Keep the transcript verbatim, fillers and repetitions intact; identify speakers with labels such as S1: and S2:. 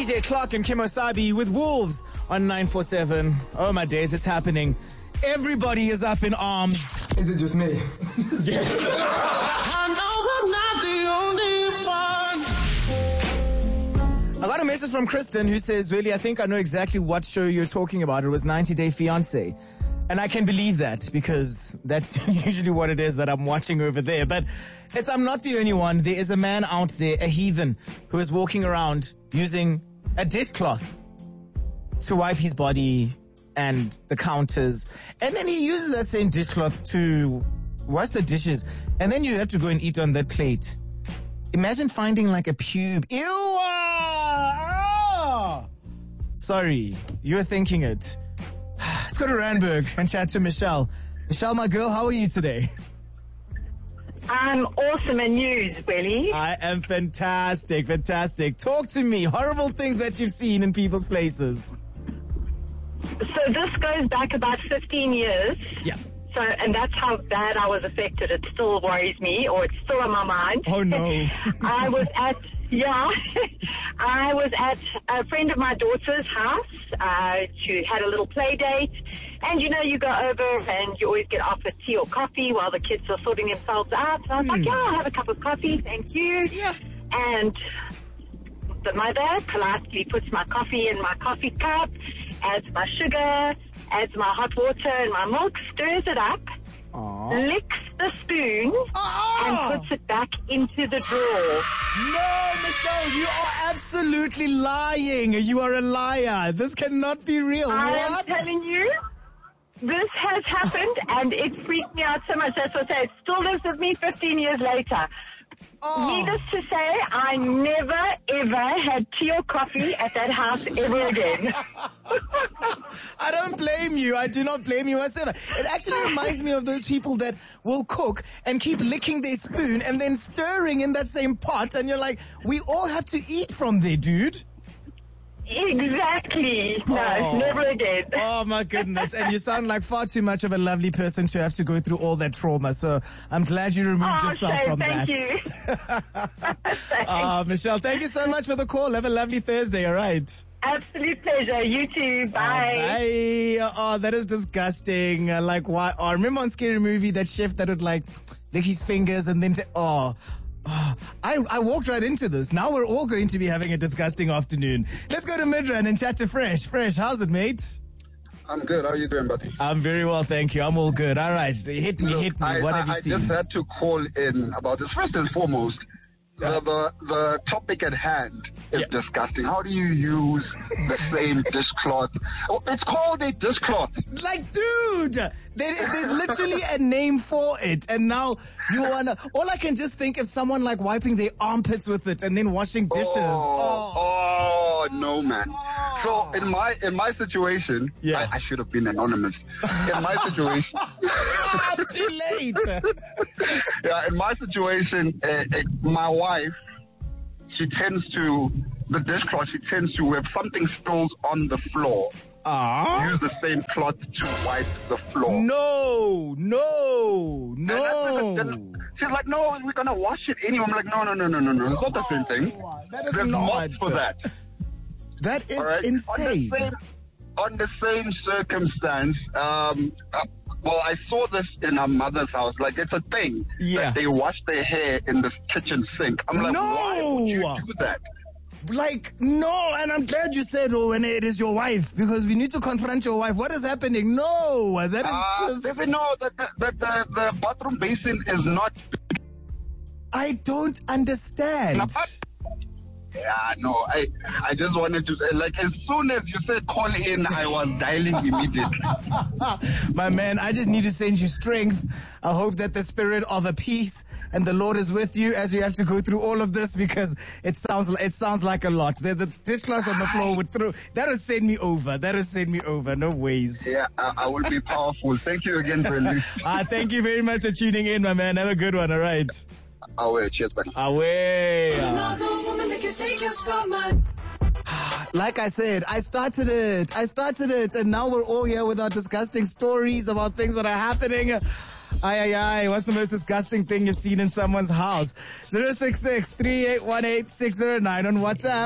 S1: J Clark and Kim Osabi with Wolves on nine four seven. Oh my days, it's happening. Everybody is up in arms.
S2: Is it just me?
S3: Yes. I know I'm not the only one.
S1: I got a message from Kristen who says, really, I think I know exactly what show you're talking about. It was ninety day fiance. And I can believe that because that's usually what it is that I'm watching over there. But it's, I'm not the only one. There is a man out there, a heathen, who is walking around using a dishcloth to wipe his body and the counters. And then he uses that same dishcloth to wash the dishes. And then you have to go and eat on that plate. Imagine finding like a pube. Ew! Ah! Sorry, you're thinking it. Let's go to Randburg and chat to Michelle. Michelle, my girl, how are you today?
S4: I'm awesome in news, Willie.
S1: I am fantastic, fantastic. Talk to me. Horrible things that you've seen in people's places.
S4: So this goes back about fifteen years.
S1: Yeah.
S4: So, and that's how bad I was affected. It still worries me, or it's still on my mind.
S1: Oh, no.
S4: I was at, yeah, I was at a friend of my daughter's house. Uh, she had a little play date. And, you know, you go over and you always get offered tea or coffee while the kids are sorting themselves out. So I was mm. like, yeah, I'll have a cup of coffee. Thank you.
S1: Yeah.
S4: And the mother politely puts my coffee in my coffee cup, adds my sugar, adds my hot water and my milk, stirs it up,
S1: Aww.
S4: licks the spoon,
S1: Aww.
S4: and puts it back into the drawer.
S1: No, Michelle, you are absolutely lying. You are a liar. This cannot be real.
S4: I
S1: what?
S4: am telling you, this has happened, and it freaked me out so much. That's what I say. It still lives with me fifteen years later.
S1: Oh.
S4: Needless to say, I never, ever had tea or coffee at that house ever again.
S1: I don't blame you. I do not blame you whatsoever. It actually reminds me of those people that will cook and keep licking their spoon and then stirring in that same pot. And you're like, we all have to eat from there, dude.
S4: Exactly. No,
S1: Oh.
S4: never again.
S1: Oh my goodness. And you sound like far too much of a lovely person to have to go through all that trauma. So I'm glad you removed
S4: Oh,
S1: yourself
S4: Shay,
S1: from
S4: thank
S1: that.
S4: you.
S1: Oh, Michelle, thank you so much for the call. Have a lovely Thursday, all right?
S4: Absolute pleasure. You too. Bye.
S1: Oh, bye. Oh, that is disgusting. Uh, like, why? Oh, remember on Scary Movie, that chef that would like lick his fingers and then, t- oh, oh, I, I walked right into this. Now we're all going to be having a disgusting afternoon. Let's go to Midrand and chat to Fresh. Fresh, how's it, mate?
S5: I'm good. How are you doing, buddy?
S1: I'm very well, thank you. I'm all good. All right. Hit me,
S5: Look,
S1: hit me.
S5: I,
S1: What
S5: I,
S1: have you
S5: I
S1: seen?
S5: just had to call in about this. First and foremost,
S1: Yeah.
S5: the, the the topic at hand is
S1: Yeah.
S5: disgusting. How do you use the same dishcloth? Oh, it's called a dishcloth.
S1: Like, dude, there, there's literally a name for it. And now you wanna, all I can just think of someone like wiping their armpits with it and then washing dishes.
S5: Oh, oh, no, man. So in my in my situation,
S1: Yeah.
S5: I, I should have been anonymous. In my situation,
S1: Ah, too late.
S5: yeah, in my situation, uh, uh, my wife, she tends to the dishcloth. She tends to, if something spills on the floor,
S1: Ah.
S5: use the same cloth to wipe the floor.
S1: No, no,
S5: And that's-
S1: no.
S5: then she's like, no, we're gonna wash it anyway. I'm like, no, no, no, no, no, no. It's not the same thing.
S1: That is
S5: There's
S1: not.
S5: mops for that.
S1: That is
S5: All right?
S1: insane.
S5: On the same, on the same circumstance, um, uh, well, I saw this in her mother's house. Like, it's a thing.
S1: Yeah.
S5: That they wash their hair in the kitchen sink. I'm like,
S1: No!
S5: why would you do that?
S1: Like, no, and I'm glad you said, oh, when it is your wife, because we need to confront your wife. What is happening? No, that is
S5: Uh,
S1: just,
S5: baby, no, that the, the, the, the bathroom basin is not.
S1: I don't understand.
S5: Not- Yeah, no, I I just wanted to say, like, as soon as you said call in, I was dialing immediately.
S1: My man, I just need to send you strength. I hope that the spirit of a peace and the Lord is with you as you have to go through all of this, because it sounds it sounds like a lot. The, the dishcloth on the floor would throw, that would send me over. That would send me over. No ways.
S5: Yeah, I, I will be powerful. Thank you again for listening.
S1: Ah, thank you very much for tuning in, my man. Have a good one. All right.
S5: Away, cheers, buddy.
S1: Away.
S3: Another woman that can take your spot, man.
S1: Like I said, I started it. I started it. And now we're all here with our disgusting stories about things that are happening. Ay, ay, ay. What's the most disgusting thing you've seen in someone's house? zero six six, three eight one eight, six zero nine on WhatsApp.